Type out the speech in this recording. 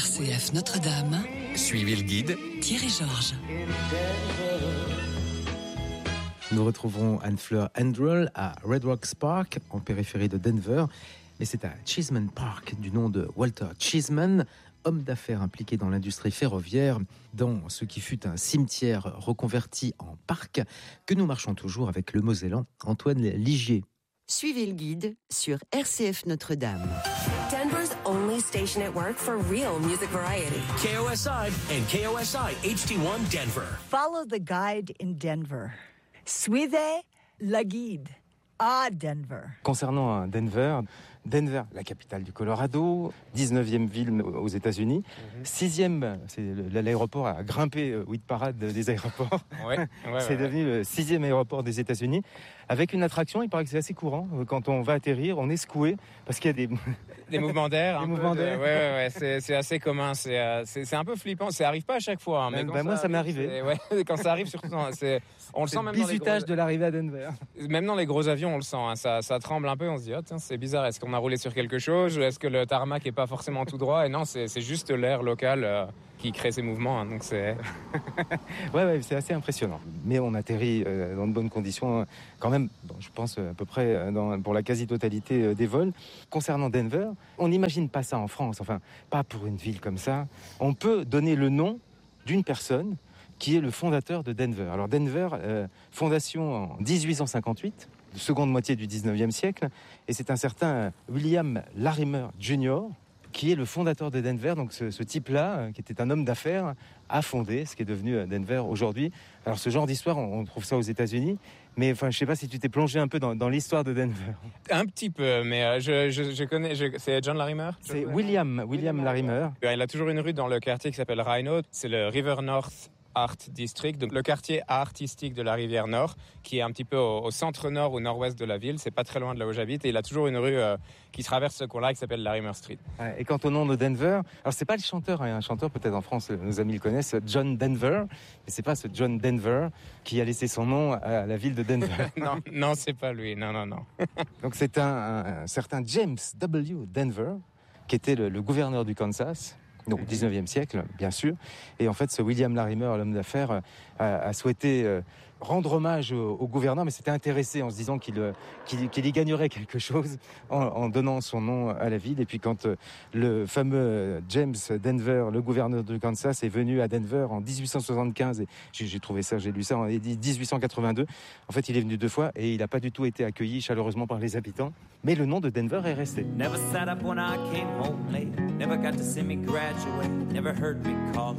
RCF Notre-Dame. Suivez le guide Thierry Georges. Nous retrouverons Anne-Fleur Andrell à Red Rocks Park, en périphérie de Denver. Mais c'est à Cheeseman Park, du nom de Walter Cheeseman, homme d'affaires impliqué dans l'industrie ferroviaire, dans ce qui fut un cimetière reconverti en parc, que nous marchons toujours avec le Mosellan Antoine Ligier. Suivez le guide sur RCF Notre-Dame. Denver's only station at work for real music variety. KOSI and KOSI HD1 Denver. Follow the guide in Denver. Suivez le guide à Denver. Concernant Denver, la capitale du Colorado, 19e ville aux États-Unis, 6e, c'est l'aéroport a grimpé au hit parade des aéroports. C'est devenu le 6e aéroport des États-Unis, avec une attraction, il paraît que c'est assez courant. Quand on va atterrir, on est secoué parce qu'il y a des mouvements d'air. Des mouvements d'air. Ouais, c'est assez commun. C'est un peu flippant. Ça arrive pas à chaque fois. Mais moi, ça m'est arrivé. Quand ça arrive, surtout, on le sent même dans les bisutage de l'arrivée à Denver. Même dans les gros avions, on le sent. Hein. Ça tremble un peu. On se dit, oh, tiens, c'est bizarre. Est-ce qu'on a roulé sur quelque chose? Est-ce que le tarmac est pas forcément tout droit? Et non, c'est juste l'air local qui crée ces mouvements. Hein. Donc c'est. ouais, c'est assez impressionnant. Mais on atterrit dans de bonnes conditions, quand même. Je pense à peu près pour la quasi-totalité des vols. Concernant Denver, on n'imagine pas ça en France. Enfin, pas pour une ville comme ça. On peut donner le nom d'une personne qui est le fondateur de Denver. Alors Denver, fondation en 1858, seconde moitié du 19e siècle, et c'est un certain William Larimer Jr., qui est le fondateur de Denver. Donc ce type-là, qui était un homme d'affaires, a fondé ce qui est devenu Denver aujourd'hui. Alors ce genre d'histoire, on trouve ça aux États-Unis, mais enfin, je sais pas si tu t'es plongé un peu dans l'histoire de Denver. Un petit peu, mais je connais. C'est John Larimer. C'est William Larimer. Il a toujours une rue dans le quartier qui s'appelle Rhino. C'est le River North Art District, donc le quartier artistique de la rivière Nord, qui est un petit peu au centre-nord ou nord-ouest de la ville. C'est pas très loin de là où j'habite, et il a toujours une rue qui traverse ce coin-là, qui s'appelle Larimer Street. Ouais, et quant au nom de Denver, alors c'est pas le chanteur, un chanteur peut-être en France, nos amis le connaissent, John Denver, mais c'est pas ce John Denver qui a laissé son nom à la ville de Denver. non, c'est pas lui, non. Donc c'est un certain James W. Denver, qui était le gouverneur du Kansas, donc au 19e siècle, bien sûr. Et en fait, ce William Larimer, l'homme d'affaires, a souhaité rendre hommage au gouverneur, mais s'était intéressé en se disant qu'il y gagnerait quelque chose en donnant son nom à la ville. Et puis quand le fameux James Denver, le gouverneur du Kansas, est venu à Denver en 1875, et j'ai trouvé ça, j'ai lu ça en 1882, en fait, il est venu 2 fois et il n'a pas du tout été accueilli chaleureusement par les habitants. Mais le nom de Denver est resté. Never sat up when I came home late. Never got to see me graduate. Never heard me call